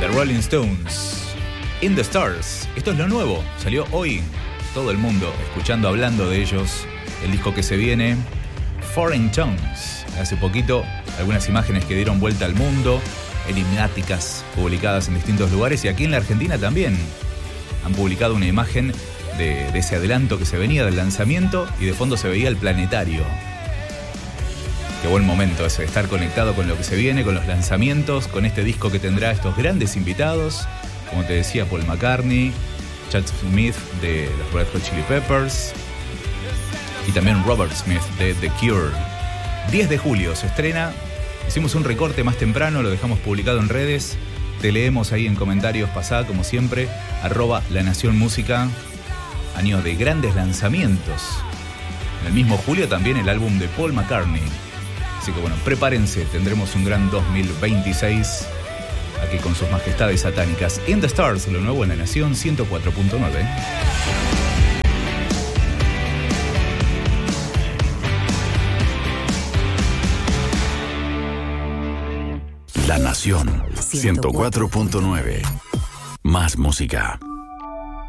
Rolling Stones, In the Stars. Esto es lo nuevo, salió hoy. Todo el mundo escuchando, hablando de ellos. El disco que se viene, Foreign Tongues. Hace poquito, algunas imágenes que dieron vuelta al mundo, enigmáticas, publicadas en distintos lugares. Y aquí en la Argentina también han publicado una imagen de ese adelanto que se venía del lanzamiento. Y de fondo se veía el planetario. Qué buen momento ese, estar conectado con lo que se viene, con los lanzamientos, con este disco que tendrá estos grandes invitados. Como te decía, Paul McCartney, Chad Smith de los Red Hot Chili Peppers y también Robert Smith de The Cure. 10 de julio se estrena. Hicimos un recorte más temprano, lo dejamos publicado en redes. Te leemos ahí en comentarios, pasá como siempre, @LaNaciónMúsica. Año de grandes lanzamientos. En el mismo julio también el álbum de Paul McCartney. Así que bueno, prepárense, tendremos un gran 2026 aquí con sus majestades satánicas. In the Stars, lo nuevo en La Nación 104.9. La Nación 104.9. Más música.